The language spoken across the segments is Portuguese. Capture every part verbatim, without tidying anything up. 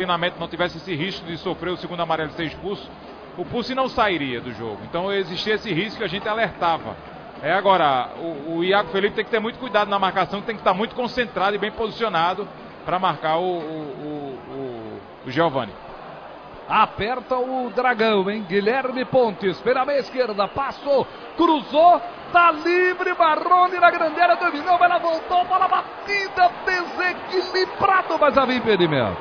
confinamento não tivesse esse risco de sofrer o segundo amarelo e ser expulso, o Pulse não sairia do jogo. Então existia esse risco que a gente alertava. É, agora, o, o Iago Felipe tem que ter muito cuidado na marcação, tem que estar muito concentrado e bem posicionado para marcar o, o, o, o Giovani. Aperta o Dragão, hein? Guilherme Pontes, pela meia esquerda, passou, cruzou, tá livre, Marrone na grande área, dominou, ela voltou, bola batida, desequilibrado, mas havia impedimento.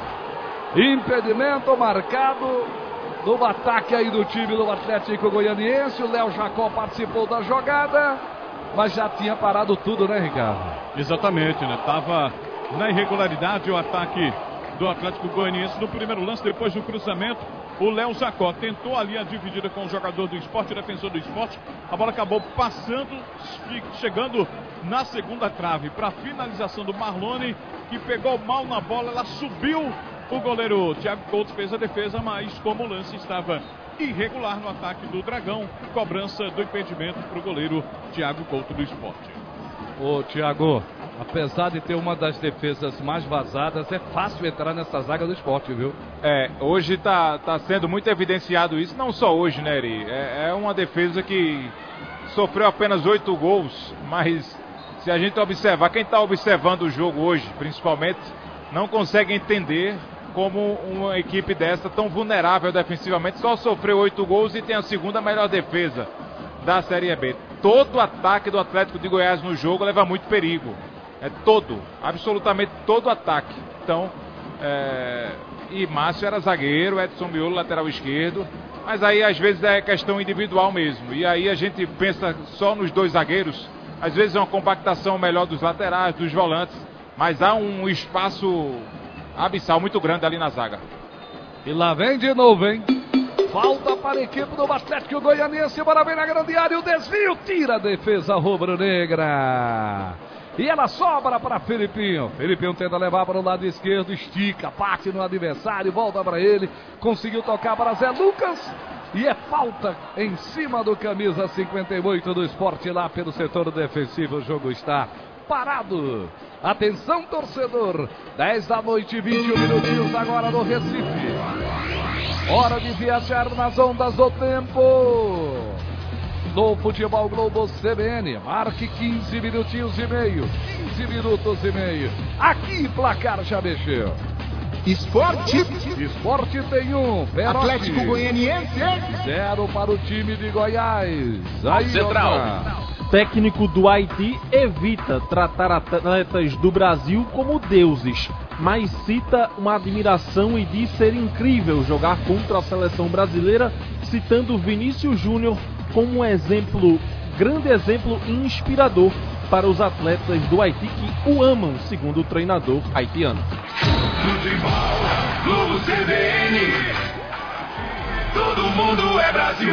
Impedimento marcado no ataque aí do time do Atlético Goianiense. O Léo Jacó participou da jogada, mas já tinha parado tudo, né, Ricardo? Exatamente, né? Tava na irregularidade o ataque do Atlético Goianiense no primeiro lance, depois do cruzamento. O Léo Jacó tentou ali a dividida com o jogador do Sport, o defensor do Sport. A bola acabou passando, chegando na segunda trave para finalização do Marlone, que pegou mal na bola, ela subiu. O goleiro Thiago Couto fez a defesa, mas como o lance estava irregular no ataque do Dragão, cobrança do impedimento para o goleiro Thiago Couto do Sport. Ô Thiago, apesar de ter uma das defesas mais vazadas, é fácil entrar nessa zaga do Sport, viu? É, hoje tá, tá sendo muito evidenciado isso, não só hoje, né, Eri? É, é uma defesa que sofreu apenas oito gols, mas se a gente observar, quem está observando o jogo hoje, principalmente, não consegue entender como uma equipe dessa, tão vulnerável defensivamente, só sofreu oito gols e tem a segunda melhor defesa da Série B. Todo ataque do Atlético de Goiás no jogo leva muito perigo. É todo, absolutamente todo ataque. Então, é... e Márcio era zagueiro, Edson Miolo lateral esquerdo, mas aí às vezes é questão individual mesmo. E aí a gente pensa só nos dois zagueiros, às vezes é uma compactação melhor dos laterais, dos volantes, mas há um espaço abissal muito grande ali na zaga. E lá vem de novo, hein? Falta para a equipe do Atlético Goianiense, bola vem na grande área, o desvio tira a defesa rubro-negra. E ela sobra para Felipinho. Felipinho tenta levar para o lado esquerdo, estica, bate no adversário, volta para ele, conseguiu tocar para Zé Lucas. E é falta em cima do camisa cinquenta e oito do Sport lá pelo setor defensivo. O jogo está parado. Atenção, torcedor. dez da noite, vinte e um minutinhos agora no Recife. Hora de viajar nas ondas do tempo. No Futebol Globo C B N. Marque quinze minutinhos e meio. quinze minutos e meio. Aqui, placar já mexeu. Esporte. Esporte tem um. Perotti. Atlético Goianiense. Zero para o time de Goiás. Aí, Central. Opa. Técnico do Haiti evita tratar atletas do Brasil como deuses, mas cita uma admiração e diz ser incrível jogar contra a seleção brasileira, citando Vinícius Júnior como um exemplo, grande exemplo e inspirador para os atletas do Haiti que o amam, segundo o treinador haitiano. Futebol, Globo C B N, todo mundo é Brasil.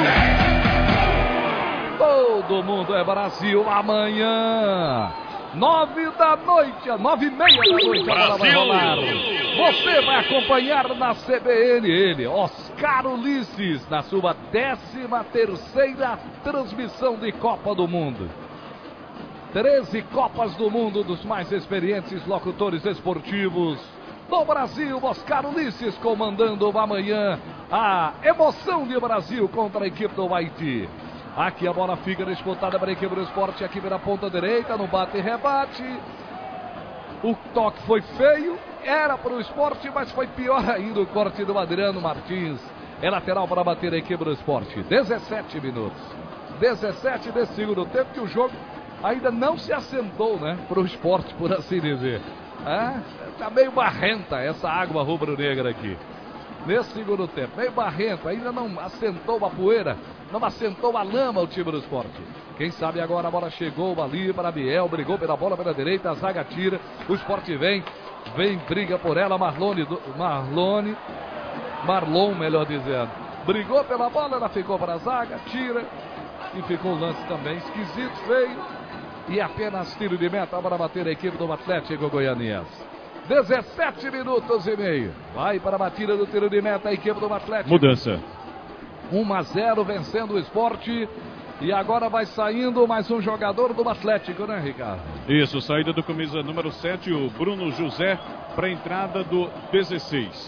Todo mundo é Brasil amanhã. Nove da noite, nove e meia da noite, a bola vai rolar. Você vai acompanhar na C B N ele, Oscar Ulisses, na sua décima terceira transmissão de Copa do Mundo. treze Copas do Mundo dos mais experientes locutores esportivos do Brasil. Oscar Ulisses comandando amanhã a emoção de Brasil contra a equipe do Haiti. Aqui a bola fica disputada para a equipe do Sport, aqui pela ponta direita, no bate e rebate. O toque foi feio, era para o Sport, mas foi pior ainda o corte do Adriano Martins. É lateral para bater a equipe do Sport. dezessete minutos. dezessete desse segundo tempo, que o jogo ainda não se assentou, né? Para o Sport, por assim dizer. É, tá meio barrenta essa água rubro-negra aqui. Nesse segundo tempo, meio barrento, ainda não assentou a poeira, não assentou a lama o time do Sport. Quem sabe agora a bola chegou ali para Biel, brigou pela bola pela direita, a zaga tira, o Sport vem, vem, briga por ela, Marlone, Marlone, Marlon, melhor dizendo, brigou pela bola, ela ficou para a zaga, tira, e ficou o lance também esquisito, feio, e apenas tiro de meta para bater a equipe do Atlético Goianiense. dezessete minutos e meio. Vai para a batida do tiro de meta a equipe do Atlético. Mudança. um a zero vencendo o Sport. E agora vai saindo mais um jogador do Atlético, né, Ricardo? Isso, saída do camisa número sete, o Bruno José, para a entrada do dezesseis.